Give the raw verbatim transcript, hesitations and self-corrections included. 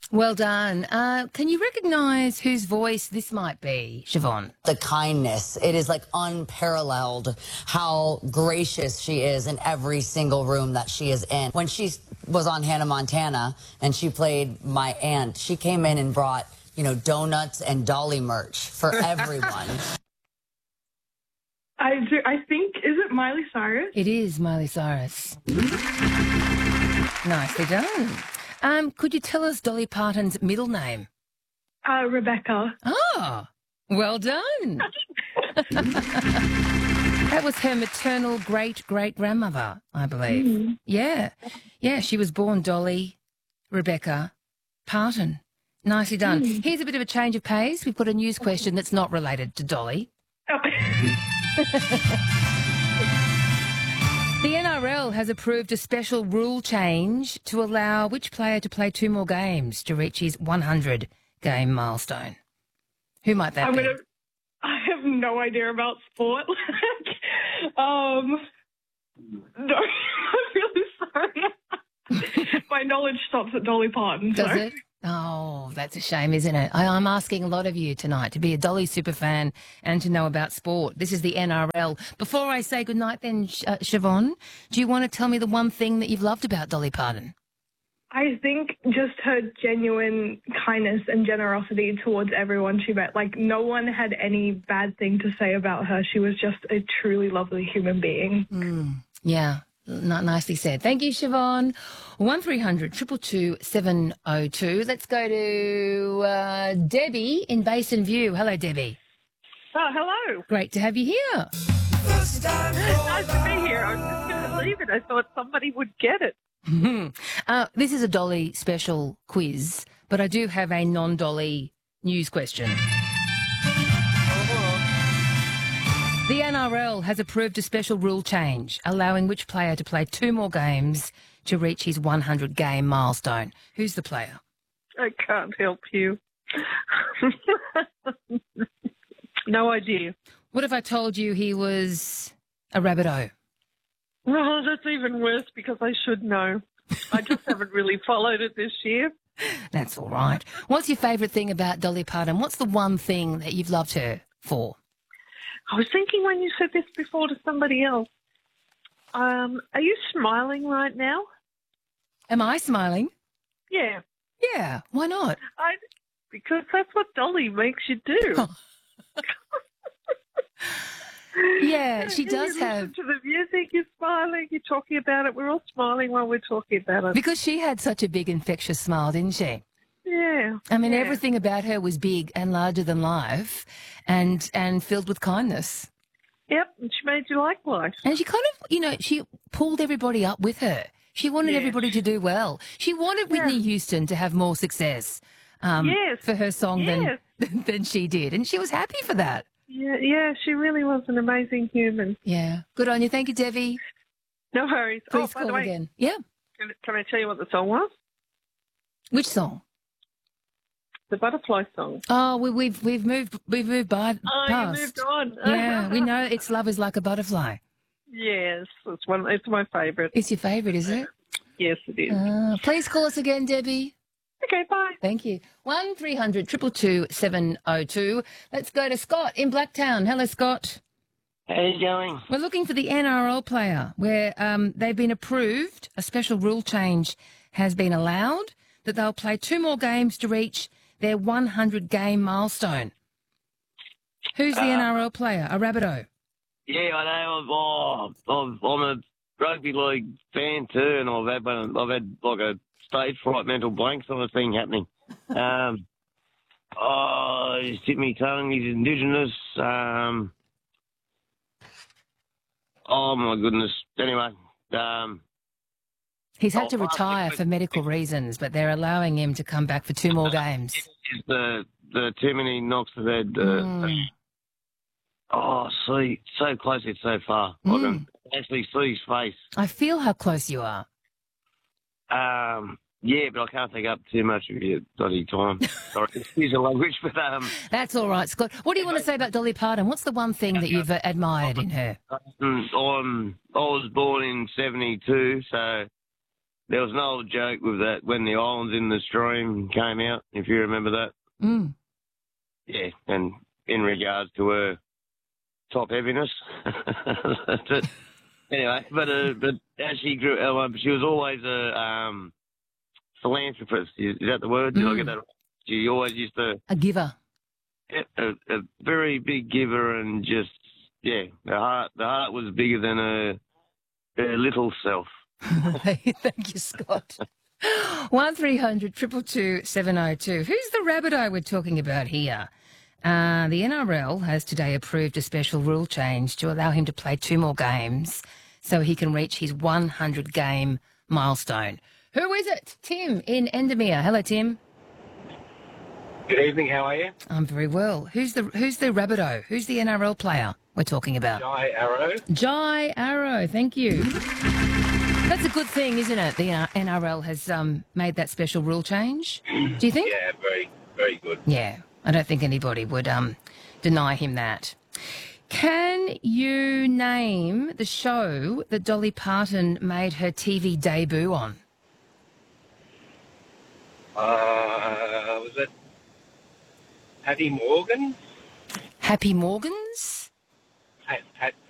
Well done. Uh, can you recognise whose voice this might be, Siobhan? The kindness. It is like unparalleled how gracious she is in every single room that she is in. When she was on Hannah Montana and she played my aunt, she came in and brought, you know, donuts and Dolly merch for everyone. I do, I think, is it Miley Cyrus? It is Miley Cyrus. Nicely done. Um, could you tell us Dolly Parton's middle name? Uh, Rebecca. Oh, well done. That was her maternal great-great-grandmother, I believe. Mm. Yeah. Yeah, she was born Dolly Rebecca Parton. Nicely done. Mm. Here's a bit of a change of pace. We've got a news question that's not related to Dolly. Oh. The N R L has approved a special rule change to allow which player to play two more games to reach his one hundred game milestone. Who might that I'm be? Gonna, I have no idea about sport. um, no, I'm really sorry. My knowledge stops at Dolly Parton. Does so. it? Oh, that's a shame, isn't it? I, I'm asking a lot of you tonight to be a Dolly superfan and to know about sport. This is the N R L. Before I say goodnight then, uh, Siobhan, do you want to tell me the one thing that you've loved about Dolly Parton? I think just her genuine kindness and generosity towards everyone she met. Like, no one had any bad thing to say about her. She was just a truly lovely human being. Mm, yeah. Not nicely said. Thank you, Siobhan. one three hundred two two two seven oh two. Let's go to uh, Debbie in Basin View. Hello, Debbie. Oh, hello. Great to have you here. Nice to be here. I was just going to leave it. I thought somebody would get it. uh, this is a Dolly special quiz, but I do have a non-Dolly news question. The N R L has approved a special rule change, allowing which player to play two more games to reach his one hundred game milestone. Who's the player? I can't help you. No idea. What if I told you he was a Rabbitoh? Well, that's even worse because I should know. I just haven't really followed it this year. That's all right. What's your favourite thing about Dolly Parton? What's the one thing that you've loved her for? I was thinking when you said this before to somebody else, um, are you smiling right now? Am I smiling? Yeah. Yeah, why not? I, because that's what Dolly makes you do. Oh. Yeah, she does you have... listen to the music, you're smiling, you're talking about it. We're all smiling while we're talking about it. Because she had such a big infectious smile, didn't she? Yeah. I mean, yeah. everything about her was big and larger than life and and filled with kindness. Yep, and she made you like life. And she kind of, you know, she pulled everybody up with her. She wanted yes. everybody to do well. She wanted Whitney yeah. Houston to have more success um, yes. for her song yes. than, than she did. And she was happy for that. Yeah, yeah, she really was an amazing human. Yeah. Good on you. Thank you, Debbie. No worries. Please oh, by call the way, again. Yeah. Can, can I tell you what the song was? Which song? The Butterfly song. Oh, we, we've we've moved we've moved by oh, past. you moved on. Yeah, we know it's Love Is Like a Butterfly. Yes, it's one. It's my favourite. It's your favourite, is it? Yes, it is. Uh, please call us again, Debbie. Okay, bye. Thank you. One three hundred two two two seven oh two. Let's go to Scott in Blacktown. Hello, Scott. How you going? We're looking for the N R L player where um, they've been approved. A special rule change has been allowed that they'll play two more games to reach their one hundred game milestone. Who's the uh, N R L player? A Rabbitoh? Yeah, I know. Oh, I've, I'm a rugby league fan too, and I've had one, I've had like a stage fright, mental blank sort of thing happening. Um, oh, he's hit me tongue. He's Indigenous. Um, oh my goodness. Anyway, um, he's had to retire for medical reasons, but they're allowing him to come back for two more games. Is the the too many knocks have had. Uh, mm. Oh, see, so close yet so far. Mm. I can actually see his face. I feel how close you are. Um, yeah, but I can't take up too much of your bloody time. Sorry, excuse the language, but um. That's all right, Scott. What do you want to say about Dolly Parton? What's the one thing that you've uh, admired in her? Um, I'm I was born in seventy-two, so there was an old joke with that when the Islands in the Stream came out, if you remember that. Mm. Yeah, and in regards to her top heaviness. That's it. Anyway, but uh, but as she grew, uh, she was always a um, philanthropist. Is is that the word? Did I get that right? She always used to... A giver. A, a very big giver, and just, yeah, the heart the heart was bigger than her, her little self. Thank you, Scott. One three hundred two two two seven oh two. Who's the Rabbitoh we're talking about here? Uh, the N R L has today approved a special rule change to allow him to play two more games so he can reach his one hundred game milestone. Who is it? Tim in Endemere. Hello, Tim. Good evening, how are you? I'm very well. Who's the Who's the Rabbitoh? Who's the N R L player we're talking about? Jai Arrow. Jai Arrow, thank you. That's a good thing, isn't it? The uh, N R L has um, made that special rule change. Do you think? Yeah, very, very good. Yeah, I don't think anybody would um, deny him that. Can you name the show that Dolly Parton made her T V debut on? Uh, was it Happy Morgan? Happy Morgans? Pat, Pat,